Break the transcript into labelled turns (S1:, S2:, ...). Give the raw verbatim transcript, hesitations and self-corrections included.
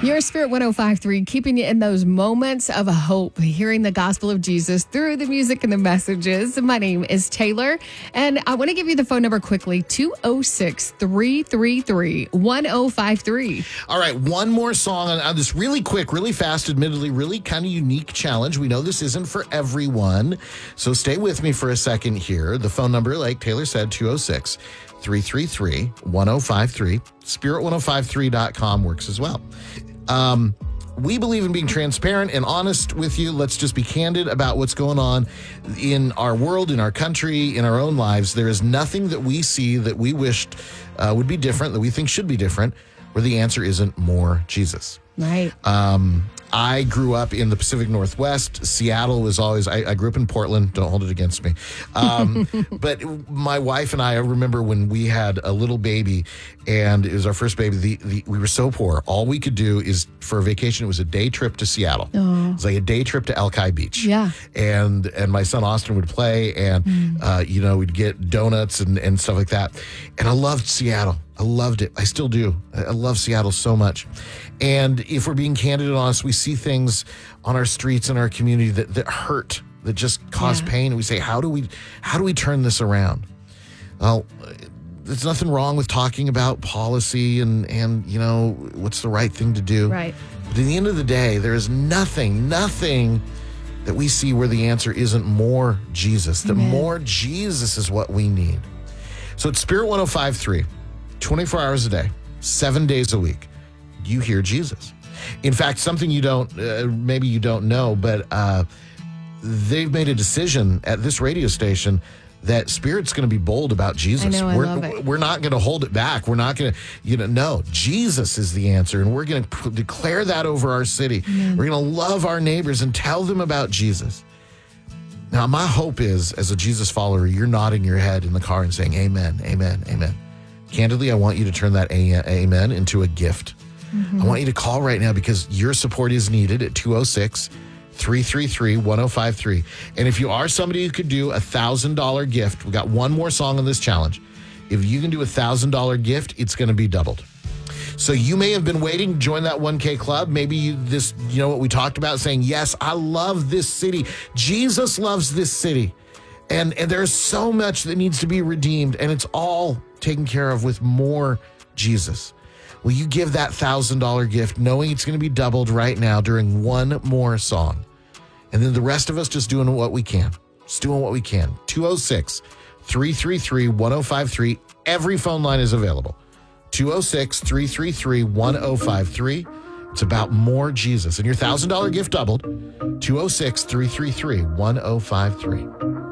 S1: Your Spirit one oh five point three, keeping you in those moments of hope, hearing the gospel of Jesus through the music and the messages. My name is Taylor, and I want to give you the phone number quickly, two oh six, three three three, one oh five three.
S2: All right, one more song on, on this really quick, really fast, admittedly, really kind of unique challenge. We know this isn't for everyone, so stay with me for a second here. The phone number, like Taylor said, two oh six, three three three, one oh five three. spirit one oh five three dot com works as well. Um, we believe in being transparent and honest with you. Let's just be candid about what's going on in our world, in our country, in our own lives. There is nothing that we see that we wished uh, would be different, that we think should be different, where the answer isn't more Jesus.
S1: Right.
S2: Um, I grew up in the Pacific Northwest. Seattle was always, I, I grew up in Portland. Don't hold it against me. Um, but my wife and I, I remember when we had a little baby and it was our first baby, the, the, we were so poor. All we could do is, for a vacation, it was a day trip to Seattle.
S1: Oh.
S2: It was like a day trip to Alki Beach.
S1: Yeah.
S2: And and my son Austin would play and, mm. uh, you know, we'd get donuts and, and stuff like that. And I loved Seattle. I loved it. I still do. I love Seattle so much. And if we're being candid and honest, we see things on our streets and our community that, that hurt, that just cause yeah. pain. And we say, how do we, how do we turn this around? Well, there's nothing wrong with talking about policy and, and, you know, what's the right thing to do.
S1: Right.
S2: But at the end of the day, there is nothing, nothing that we see where the answer isn't more Jesus. That more Jesus is what we need. So it's Spirit one oh five point three. twenty-four hours a day, seven days a week, you hear Jesus. In fact, something you don't, uh, maybe you don't know, but uh, they've made a decision at this radio station that Spirit's going to be bold about Jesus.
S1: I know, I
S2: we're,
S1: love it.
S2: We're not going to hold it back. We're not going to, you know, no, Jesus is the answer. And we're going to p- declare that over our city. Mm. We're going to love our neighbors and tell them about Jesus. Now, my hope is, as a Jesus follower, you're nodding your head in the car and saying, amen, amen, amen. Candidly, I want you to turn that a- amen into a gift. Mm-hmm. I want you to call right now because your support is needed at two oh six, three three three, one oh five three. And if you are somebody who could do a one thousand dollars gift, we got one more song on this challenge. If you can do a one thousand dollars gift, it's going to be doubled. So you may have been waiting to join that one K club. Maybe you, this, you know what we talked about, saying, yes, I love this city. Jesus loves this city. And, and there's so much that needs to be redeemed, and it's all taken care of with more Jesus. Will you give that one thousand dollars gift knowing it's going to be doubled right now during one more song? And then the rest of us just doing what we can. Just doing what we can. two oh six, three three three, one oh five three. Every phone line is available. two oh six, three three three, one oh five three. It's about more Jesus. And your one thousand dollars gift doubled. two oh six, three three three, one oh five three.